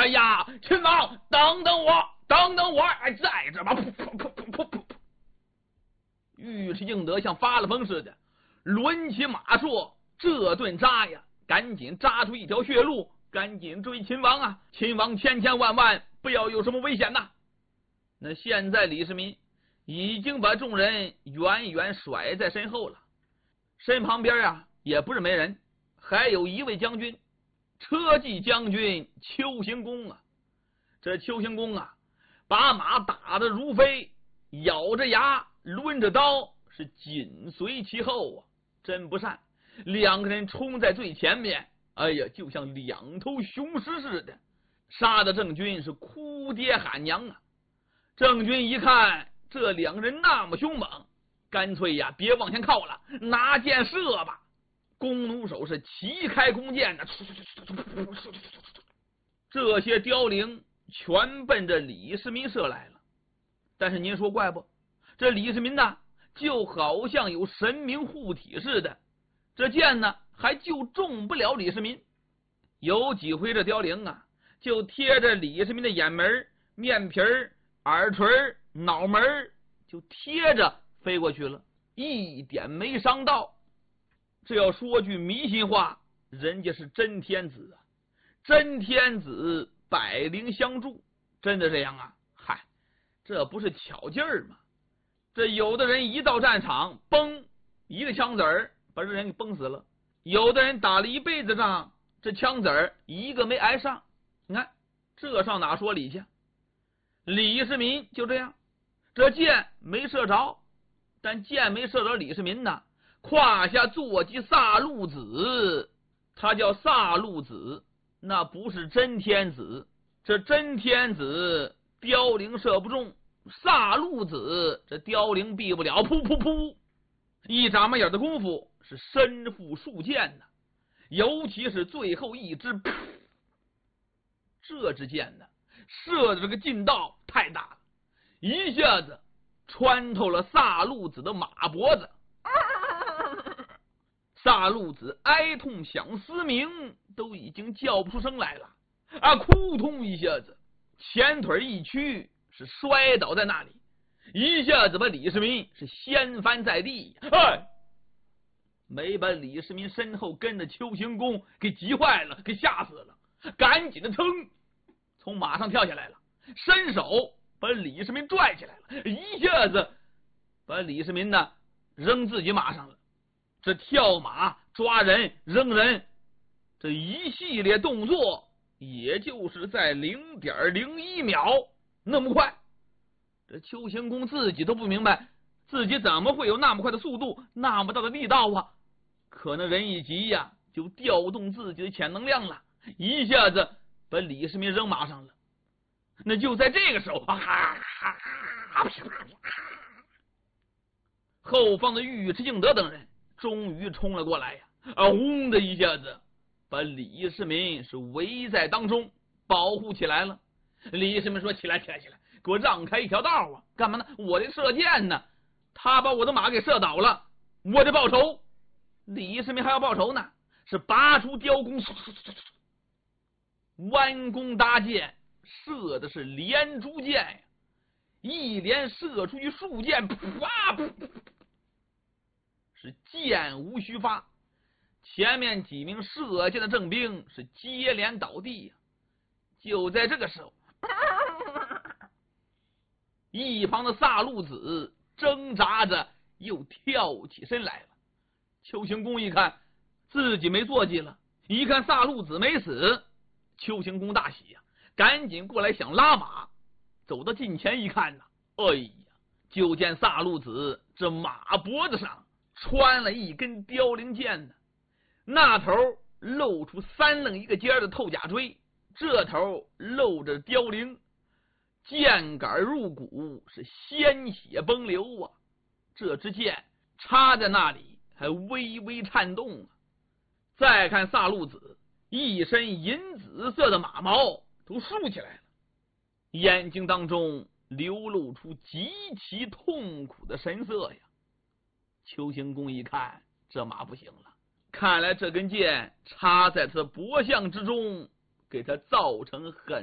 哎呀，秦王，等等我，等等我！哎，在这吧！噗噗噗噗噗噗！尉迟敬德像发了疯似的，抡起马槊，这顿扎呀，赶紧扎出一条血路，赶紧追秦王啊！秦王千千万万不要有什么危险呐！那现在李世民已经把众人远远甩在身后了，身旁边啊也不是没人，还有一位将军，车骑将军邱行公啊。这邱行公啊，把马打得如飞，咬着牙，抡着刀，是紧随其后啊。真不善，两个人冲在最前面，哎呀，就像两头雄狮似的，杀的郑军是哭爹喊娘啊。郑军一看这两个人那么凶猛，干脆呀别往前靠了，拿箭射吧。弓弩手是齐开弓箭的，这些凋零全奔着李世民射来了。但是您说怪不，这李世民呢就好像有神明护体似的，这箭呢还就中不了李世民。有几回这凋零啊就贴着李世民的眼门、面皮、耳垂、脑门就贴着飞过去了，一点没伤到。这要说句迷信话，人家是真天子啊，真天子百灵相助，真的这样啊？嗨，这不是巧劲儿吗？这有的人一到战场，嘣一个枪子儿把这人给崩死了，有的人打了一辈子仗，这枪子儿一个没挨上。你看这上哪说理去？李世民就这样，这箭没射着，但箭没射着李世民呢，胯下坐骑萨路子，他叫萨路子，那不是真天子。这真天子凋零射不中，萨路子这凋零避不了，噗噗噗，一眨巴眼的功夫是身负数箭呢。尤其是最后一支，这支箭呢射的这个劲道太大了，一下子穿透了萨路子的马脖子。萨路子哀痛想嘶鸣，都已经叫不出声来了啊！扑通一下子，前腿一屈，是摔倒在那里，一下子把李世民是掀翻在地。哎，没把李世民身后跟着邱行公给急坏了，给吓死了，赶紧的噌从马上跳下来了，伸手把李世民拽起来了，一下子把李世民呢扔自己马上了。这跳马、抓人、扔人，这一系列动作也就是在0.01秒那么快。这邱行公自己都不明白自己怎么会有那么快的速度，那么大的力道啊。可能人一急呀就调动自己的潜能量了，一下子把李世民扔马上了。那就在这个时候后方的尉迟敬德等人终于冲了过来呀！轰的一下子把李世民是围在当中，保护起来了。李世民说：“起来，起来，起来，给我让开一条道啊！干嘛呢？我的射箭呢？他把我的马给射倒了，我得报仇。”李世民还要报仇呢，是拔出雕弓，弯弓搭箭，射的是连珠箭呀，一连射出去数箭，是箭无虚发，前面几名射箭的郑兵是接连倒地呀。就在这个时候，一旁的萨路子挣扎着又跳起身来了。邱行公一看自己没坐骑了，一看萨路子没死，邱行公大喜呀，赶紧过来想拉马。走到近前一看呢，哎呀，就见萨路子这马脖子上穿了一根凋零箭呢，那头露出3楞1个尖的透甲锥，这头露着凋零，箭杆入骨，是鲜血崩流啊！这支箭插在那里还微微颤动啊！再看萨路子一身银紫色的马毛都竖起来了，眼睛当中流露出极其痛苦的神色呀。邱行公一看这马不行了，看来这根箭插在他的脖项之中，给他造成很